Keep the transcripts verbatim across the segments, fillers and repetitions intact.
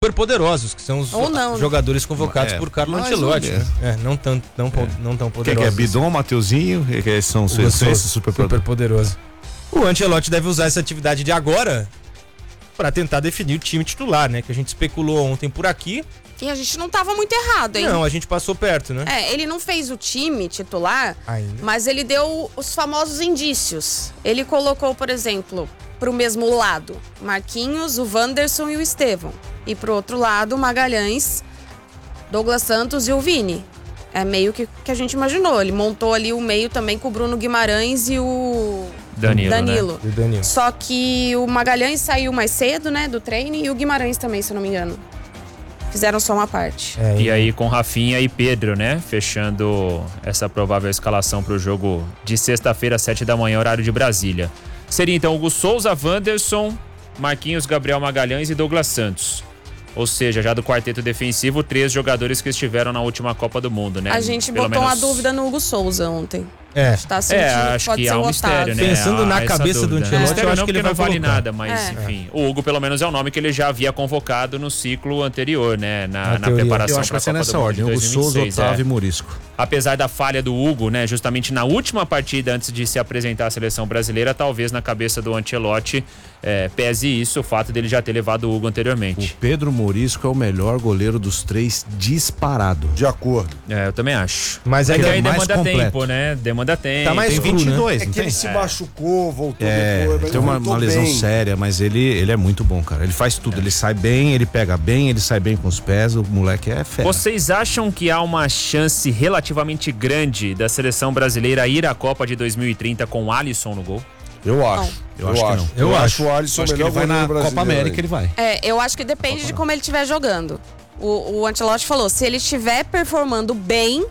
super poderosos, que são os Ou não, jogadores convocados é, por Carlo mais Ancelotti. ou menos. É, não tão, não, É. não tão Que, que poderosos. é Bidon, Mateuzinho, que, que são os super, super, super poderoso. O Ancelotti deve usar essa atividade de agora para tentar definir o time titular, né? Que a gente especulou ontem por aqui. E a gente não tava muito errado, hein? Não, a gente passou perto, né? É, ele não fez o time titular, Ainda. mas ele deu os famosos indícios. Ele colocou, por exemplo, pro mesmo lado, Marquinhos, o Wanderson e o Estevão. E pro outro lado, Magalhães, Douglas Santos e o Vini. É meio que que a gente imaginou. Ele montou ali o meio também com o Bruno Guimarães e o Danilo, Danilo. né? E o Danilo. Só que o Magalhães saiu mais cedo, né, do treino, e o Guimarães também, se eu não me engano. Fizeram só uma parte. É, E aí com Rafinha e Pedro, né? Fechando essa provável escalação para o jogo de sexta-feira, às sete da manhã, horário de Brasília. Seria então Hugo Souza, Wanderson, Marquinhos, Gabriel Magalhães e Douglas Santos. Ou seja, já do quarteto defensivo, três jogadores que estiveram na última Copa do Mundo, né? A gente Pelo botou menos... uma dúvida no Hugo Souza ontem. É. Tá sentindo É, que acho pode que ser há um o mistério, Otávio. né? Pensando Há na essa cabeça do dúvida. Ancelotti, Mistério eu acho não, que ele porque vai não vale colocar. nada, mas É. enfim. O Hugo, pelo menos, é o nome que ele já havia convocado no ciclo anterior, né? Na, Na na teoria. preparação Eu acho que para vai a ser Copa nessa do Mundo ordem, de Hugo Souza, 2026, Otávio é. e Morisco. Apesar da falha do Hugo, né, justamente na última partida antes de se apresentar à seleção brasileira, talvez na cabeça do Ancelotti é, pese isso, o fato dele já ter levado o Hugo anteriormente. O Pedro Morisco é o melhor goleiro dos três disparado. De acordo. É, eu também acho. Mas Porque ainda aí mais demanda completo. tempo, né? Demanda tempo. Tá mais Tem cru, vinte e dois, É não que ele tem? se machucou, voltou É, depois, mas tem uma, voltou uma lesão bem. séria, mas ele, ele é muito bom, cara. Ele faz tudo, ele sai bem, ele pega bem, ele sai bem com os pés, o moleque é fera. Vocês acham que há uma chance relativamente grande da seleção brasileira ir à Copa de dois mil e trinta com o Alisson no gol? Eu acho. Eu acho que não. Eu, Eu acho o Alisson Eu o acho que melhor ele vai goleiro na brasileiro. Copa América, aí. ele vai. É, eu acho que depende de como ele estiver jogando. O, o Ancelotti falou, se ele estiver performando bem,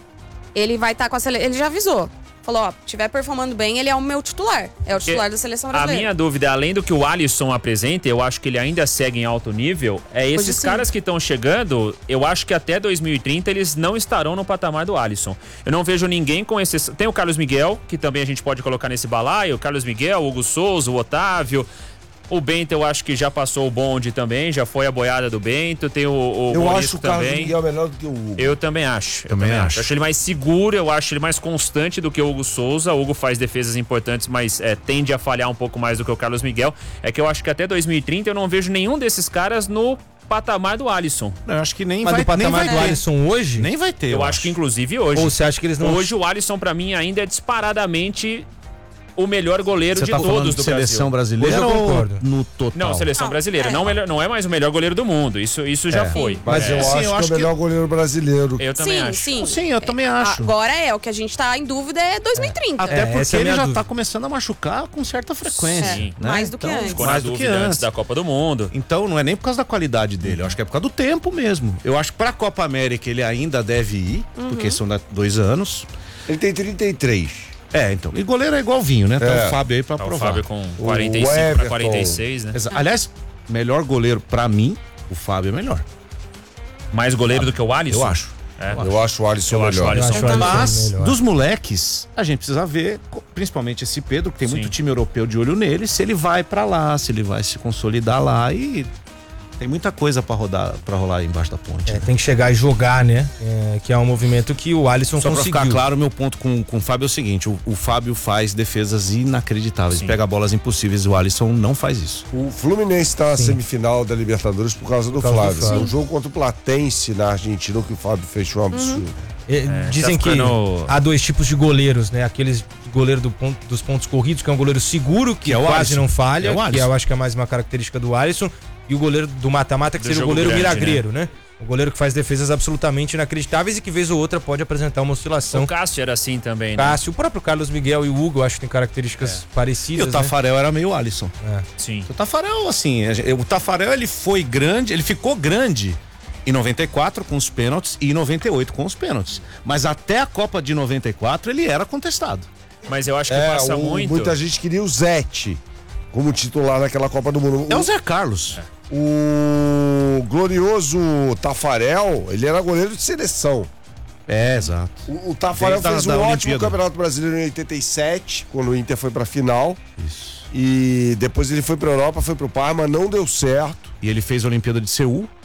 ele vai estar com a seleção. Ele já avisou. Falou, ó, estiver performando bem, ele é o meu titular. É o titular da seleção A brasileira. minha dúvida, além do que o Alisson apresenta, eu acho que ele ainda segue em alto nível, é Hoje esses sim. caras que estão chegando, eu acho que até dois mil e trinta eles não estarão no patamar do Alisson. Eu não vejo ninguém com esse... Tem o Carlos Miguel, que também a gente pode colocar nesse balaio, o Carlos Miguel, o Hugo Souza, o Otávio... O Bento eu acho que já passou o bonde também, já foi a boiada do Bento, tem o, o Eu Morisco acho o Carlos também. Miguel melhor do que o Hugo. Eu também acho. Eu Também também, acho. acho. Eu acho ele mais seguro, eu acho ele mais constante do que o Hugo Souza. O Hugo faz defesas importantes, mas é, tende a falhar um pouco mais do que o Carlos Miguel. É que eu acho que até dois mil e trinta eu não vejo nenhum desses caras no patamar do Alisson. Eu acho que nem Mas vai, do nem patamar vai do ter. Alisson hoje? Nem vai ter, Eu, acho que inclusive hoje. Ou você acha que eles não... Hoje o Alisson pra mim ainda é disparadamente o melhor goleiro Você de tá falando todos de do seleção Brasil. brasileira Hoje eu ou concordo. no total? Não, seleção Não, brasileira. é. Não, melhor- não é mais o melhor goleiro do mundo. Isso, isso já É. foi. Mas É. eu, Sim, acho eu que acho é o melhor goleiro brasileiro. Eu também sim, acho. sim. Sim, eu também acho. Agora é, o que a gente tá em dúvida é dois mil e trinta. Até É, porque essa é a ele minha já dúvida. tá começando a machucar com certa frequência. Sim. né? Mais do que Então, antes. Ficou na mais do que dúvida antes antes. da Copa do Mundo. Então não é nem por causa da qualidade dele, eu acho que é por causa do tempo mesmo. Eu acho que pra Copa América ele ainda deve ir, porque são da- dois anos. Ele tem trinta e três. É, então. E goleiro é igual vinho, né? Tá É. o Fábio aí pra Tá o provar. Fábio com O quarenta e cinco para Everton. quarenta e seis, né? Exa- Aliás, melhor goleiro pra mim, o Fábio é melhor. Mais goleiro do que o Alisson? Eu acho. É. Eu acho o Alisson Eu acho melhor. o Alisson Eu acho o Alisson Mas, melhor. dos moleques, a gente precisa ver, co- principalmente esse Pedro, que tem Sim. muito time europeu de olho nele, se ele vai pra lá, se ele vai se consolidar lá e tem muita coisa pra rodar, para rolar aí embaixo da ponte. É, né? tem que chegar e jogar, né? É, que é um movimento que o Alisson Só pra conseguiu. ficar claro, meu ponto com, com o Fábio é o seguinte: o, o Fábio faz defesas inacreditáveis, Sim. pega bolas impossíveis, o Alisson não faz isso. O Fluminense está na Sim. semifinal da Libertadores por causa do Por causa do Flávio. Flávio. O jogo contra o Platense na Argentina, que o Fábio fez um absurdo. É, dizem tá que ficando- há dois tipos de goleiros, né? Aqueles goleiro do ponto, dos pontos corridos, que é um goleiro seguro, que, Que é o quase Alisson. não falha, É o que Alisson. eu acho que é mais uma característica do Alisson, e o goleiro do mata-mata, que Do seria o jogo goleiro grande, milagreiro, né? O goleiro que faz defesas absolutamente inacreditáveis e que vez ou outra pode apresentar uma oscilação. O Cássio era assim também, né? Cássio, o próprio Carlos Miguel e o Hugo, eu acho que tem características E parecidas, o Tafarel era meio Alisson. né? É. Sim. O Tafarel, assim, a gente- o Tafarel ele foi grande, ele ficou grande em noventa e quatro com os pênaltis e em noventa e oito com os pênaltis. Mas até a Copa de noventa e quatro ele era contestado. Mas eu acho que É, passa o- muito. muita gente queria o Zete como titular naquela Copa do Mundo. É o O, Zé Carlos. o glorioso Tafarel, ele era goleiro de seleção. É, exato. O, o Tafarel Desde a- fez um da ótimo Olimpíada. Campeonato Brasileiro em oitenta e sete, quando o Inter foi pra final. Isso. E depois ele foi pra Europa, foi pro Parma, não deu certo. E ele fez a Olimpíada de Seul.